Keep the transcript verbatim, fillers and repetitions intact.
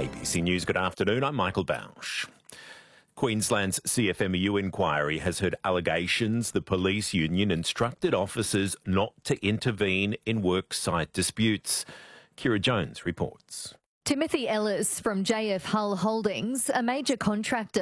A B C News, good afternoon. I'm Michael Bausch. Queensland's C F M E U inquiry has heard allegations the police union instructed officers not to intervene in worksite disputes. Kira Jones reports. Timothy Ellis from J F Hull Holdings, a major contractor